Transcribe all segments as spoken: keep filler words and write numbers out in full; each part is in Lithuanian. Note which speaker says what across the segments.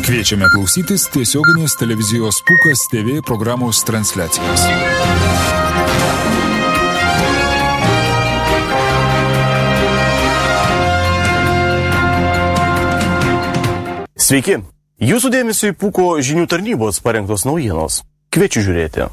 Speaker 1: Kviečiame klausytis tiesioginės televizijos Pūkas T V programos transliacijos.
Speaker 2: Sveiki! Jūsų dėmesio į Pūko žinių tarnybos parengtos naujienos. Kviečiu žiūrėti.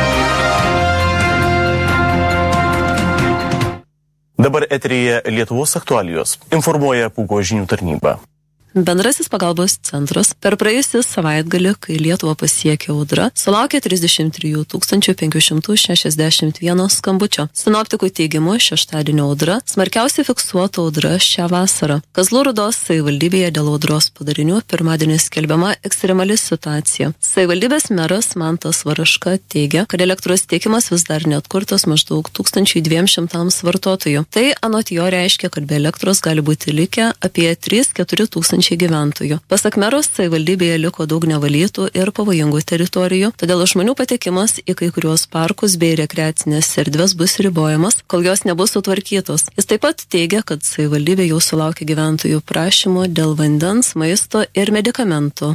Speaker 2: Dabar eteryje Lietuvos aktualijos. Informuoja Pūko žinių tarnyba.
Speaker 3: Bendrasis pagalbos centras per praėjusį savaitgalį, kai Lietuvą pasiekė audra, sulaukė trisdešimt trijų tūkstančių penkių šimtų šešiasdešimt vieno skambučio. Sinoptikų teigimu, šeštadienio audra smarkiausiai fiksuota audra šią vasarą. Kazlų Rūdos savivaldybėje dėl audros padarinių pirmadienį skelbiama ekstremali situacija. Savivaldybės meras Mantas Varaška teigia, kad elektros tiekimas vis dar neatkurtas maždaug tūkstančiui dviem šimtams vartotojų. Tai anot jo reiškia, kad be elektros gali būti likę apie trys keturi tūkstančiai gyventojų. Pasak meros, savivaldybėje liko daug nevalytų ir pavojingų teritorijų, todėl žmonių patekimas į kai kuriuos parkus bei rekreacinės erdves bus ribojamas, kol jos nebus sutvarkytos. Jis taip pat teigia, kad savivaldybė jau sulaukė gyventojų prašymų dėl vandens, maisto ir medikamentų.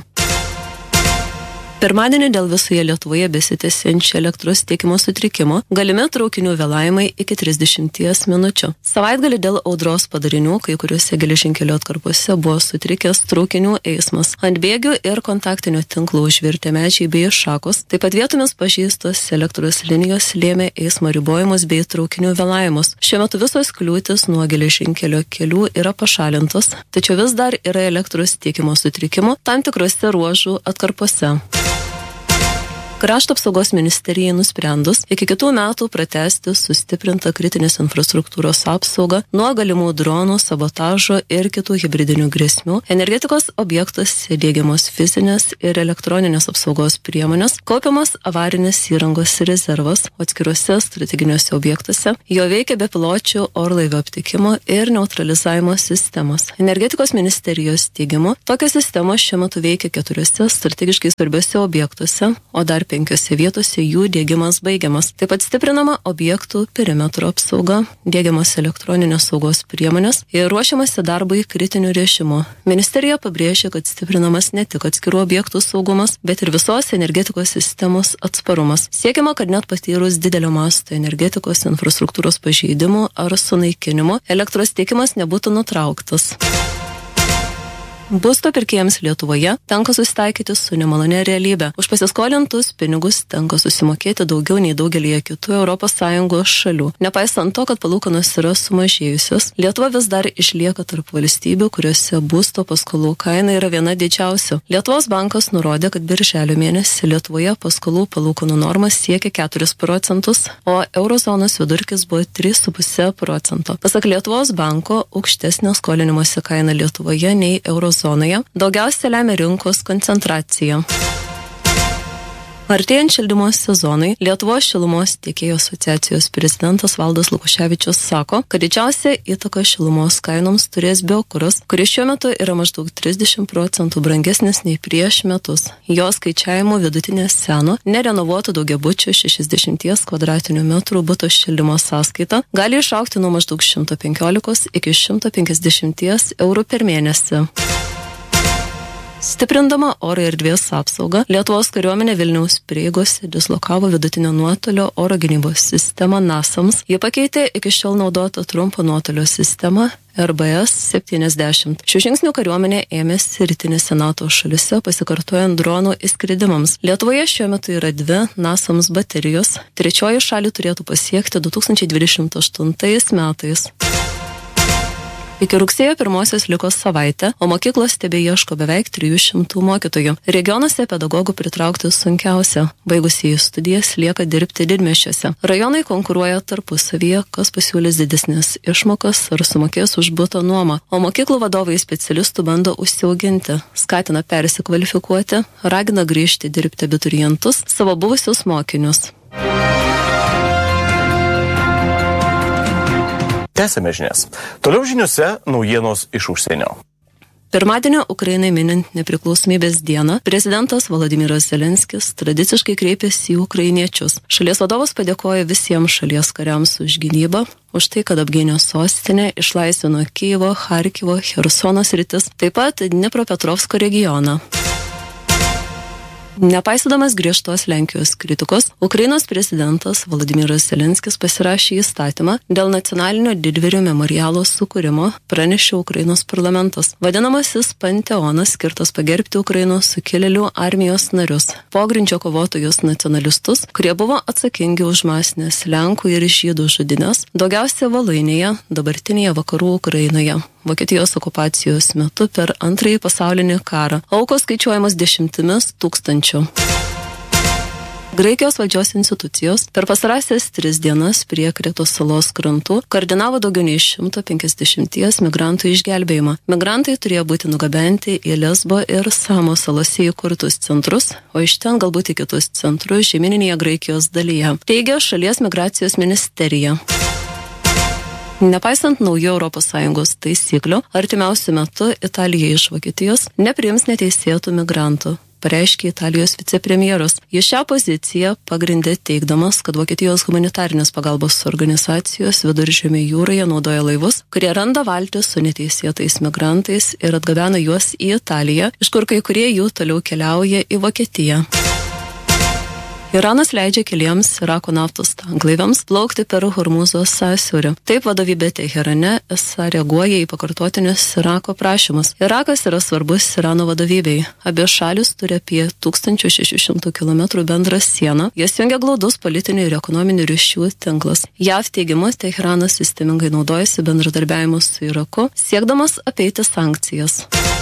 Speaker 3: Pirmadienį dėl visoje Lietuvoje besitęsiančio elektros tiekimo sutrikimo galimi traukinių vėlavimai iki trisdešimties minučių. Savaitgalį dėl audros padarinių kai kuriuose geležinkelio atkarpose buvo sutrikęs traukinių eismas. Ant bėgių ir kontaktinio tinklo užvirtę medžiai bei šakos, taip pat vietomis pažeistos elektros linijos lėmė eismo ribojimus bei traukinių vėlavimus. Šiuo metu visos kliūtis nuo geležinkelio kelių yra pašalintos, tačiau vis dar yra elektros tiekimo sutrikimų tam tikrose ruožų atkarpose. Krašto apsaugos ministerijai nusprendus iki kitų metų pratęsti sustiprintą kritinės infrastruktūros apsaugą nuo galimų dronų, sabotažo ir kitų hibridinių grėsmių, energetikos objektuose diegiamos fizinės ir elektroninės apsaugos priemonės, kaupiamas avarinės įrangos rezervas, o atskiruose strateginiuose objektuose jo veikia bepiločių orlaivio aptikimo ir neutralizavimo sistemos. Energetikos ministerijos teigimu, tokios sistemos šiuo metu veikia keturiuose strategiškai svarbiuose objektuose, o dar penkiose vietose jų diegimas baigiamas. Taip pat stiprinama objektų perimetro apsauga, diegiamas elektroninės saugos priemonės ir ruošiamasi darbui kritinių režimų. Ministerija pabrėžia, kad stiprinamas ne tik atskirų objektų saugumas, bet ir visos energetikos sistemos atsparumas. Siekiama, kad net patyrus didelio masto energetikos infrastruktūros pažeidimų ar sunaikinimo, elektros tiekimas nebūtų nutrauktas. Būsto pirkėjams Lietuvoje tenka susitaikyti su nemalonė realybė. Už pasiskolintus pinigus tenka susimokėti daugiau nei daugelį kitų Europos Sąjungos šalių. Nepaisant to, kad palūkanos yra sumažėjusios, Lietuva vis dar išlieka tarp valstybių, kuriuose būsto paskolų kaina yra viena didžiausių. Lietuvos bankas nurodė, kad birželio mėnesį Lietuvoje paskolų palūkanų normas siekia keturis procentus, o eurozonos vidurkis buvo trys su puse procento. Pasak Lietuvos banko, aukštesnė skolinimosi kaina Lietuvoje nei eurozonoje zonoje daugiausia lemia rinkos koncentracija. Artėjant šildymo sezonui, Lietuvos šilumos tiekėjų asociacijos prezidentas Valdas Lukoševičius sako, kad didžiausia įtaka šilumos kainoms turės biokuras, kuris šiuo metu yra maždaug trisdešimt procentų brangesnis nei prieš metus. Jo skaičiavimu vidutinė seno, nerenovuoto daugiabučio šešiasdešimties kvadratinių metrų buto šildymo sąskaita gali išaugti nuo maždaug šimto penkiolikos iki šimto penkiasdešimties eurų per mėnesį. Stiprindama oro erdvės apsaugą, Lietuvos kariuomenė Vilniaus prieigose dislokavo vidutinio nuotolio oro gynybos sistemą NASAMS. Ji pakeitė iki šiol naudotą trumpo nuotolio sistemą R B S septyniasdešimt. Šių žingsnių kariuomenė ėmėsi rytinėse NATO šalise pasikartojant dronų įskridimams. Lietuvoje šiuo metu yra dvi NASAMS baterijos. Trečioji šalį turėtų pasiekti du tūkstančiai dvidešimt aštuntais metais. Iki rugsėjo pirmosios liko savaitė, o mokyklos tebeieško beveik trijų šimtų mokytojų. Regionuose pedagogų pritraukti sunkiausia. Baigusieji studijas lieka dirbti didmiesčiuose. Rajonai konkuruoja tarpusavyje, kas pasiūlys didesnės išmokas ar sumokės už buto nuomą. O mokyklų vadovai specialistų bando užsiauginti, skatina persikvalifikuoti, ragina grįžti dirbti abiturientus, savo buvusius mokinius.
Speaker 2: Tęsime žinias. Toliau žiniuose naujienos iš užsienio.
Speaker 3: Pirmadienio Ukrainai minint nepriklausomybės dieną, prezidentas Volodymyras Zelenskis tradiciškai kreipėsi į ukrainiečius. Šalies vadovas padėkojo visiems šalies kariams už gynybą, už tai, kad apgynė sostinę, išlaisvino Kijevo, Charkivo, Chersono sritis, taip pat Dnipropetrovsko regioną. Nepaisydamas griežtos Lenkijos kritikos, Ukrainos prezidentas Volodymyras Zelenskis pasirašė įstatymą dėl nacionalinio didvyrių memorialo sukūrimo, pranešė Ukrainos parlamentas. Vadinamasis panteonas skirtas pagerbti Ukrainos sukilėlių armijos narius, pogrindžio kovotojus nacionalistus, kurie buvo atsakingi už masinės Lenkų ir žydų žudynės, daugiausia Voluinėje, dabartinėje vakarų Ukrainoje. Vokietijos okupacijos metu per antrąjį pasaulinį karą. Aukos skaičiuojamos dešimtimis tūkstančių. Graikijos valdžios institucijos per pastarąsias tris dienas prie Kretos salos krantų koordinavo daugiau nei šimto penkiasdešimties migrantų išgelbėjimą. Migrantai turėjo būti nugabenti į Lesbo ir Samos salose įkurtus centrus, o iš ten galbūt į kitus centrus žemyninėje Graikijos dalyje, teigia šalies migracijos ministerija. Nepaisant naujų Europos Sąjungos taisyklių, artimiausiu metu Italija iš Vokietijos nepriims neteisėtų migrantų, pareiškė Italijos vicepremjeras. Jis šią poziciją pagrindė teigdamas, kad Vokietijos humanitarinės pagalbos organizacijos Viduržemio jūroje naudoja laivus, kurie randa valtis su neteisėtais migrantais ir atgabena juos į Italiją, iš kur kai kurie jų toliau keliauja į Vokietiją. Iranas leidžia keliems Irako naftos tanklaiviams plaukti per Hormūzo sąsiaurį. Taip vadovybė Teherane esą reaguoja į pakartotinius Irako prašymus. Irakas yra svarbus Irano vadovybei. Abi šalis turi apie tūkstantis šeši šimtai kilometrų bendrą sieną. Jas jungia glaudus politinių ir ekonominių ryšių tinklas. J A V teigimu Teheranas sistemingai naudojasi bendradarbiavimu su Iraku, siekdamas apeiti sankcijas.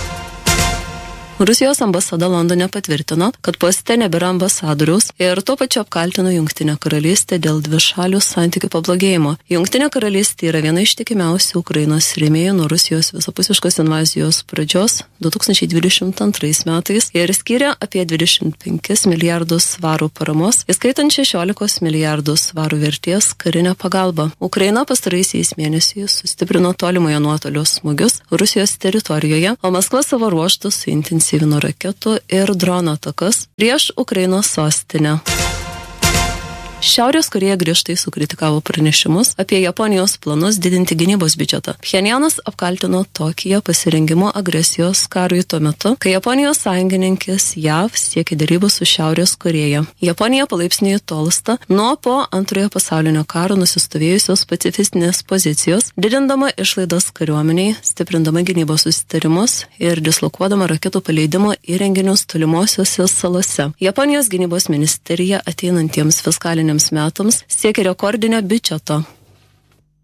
Speaker 3: Rusijos ambasada Londone patvirtino, kad poste nebėra ambasadoriaus ir tuo pačiu apkaltino Jungtinę karalystę dėl dvišalių santykių pablogėjimo. Jungtinė karalystė yra viena iš tikimiausių Ukrainos rėmėjų nuo Rusijos visapusiškos invazijos pradžios du tūkstančiai dvidešimt antrais metais ir skyrė apie dvidešimt penkis milijardus svarų paramos, įskaitant šešiolika milijardų svarų vertės karinę pagalbą. Ukraina pastaraisiais mėnesiais sustiprino tolimojo nuotolio smūgius Rusijos teritorijoje, o Maskva savo ruožtu suintensyvino Syvino raketų ir drono atakas prieš Ukrainos sostinę. Šiaurės Korėja griežtai sukritikavo pranešimus apie Japonijos planus didinti gynybos biudžetą. Pchenjanas apkaltino Tokiją pasirengimo agresijos karui tuo metu, kai Japonijos sąjungininkės J A V siekia dėrybų su Šiaurės Korėja. Japonija palaipsniui tolsta nuo po antrojo pasaulinio karo nusistovėjusios pacifistinės pozicijos, didindama išlaidas kariuomeniai, stiprindama gynybos susitarimus ir dislokuodama raketų paleidimo įrenginius tolimosiose salose. Japonijos gynybos ministerija ateinantiems fiskaliniams metams siekia rekordinio biudžeto.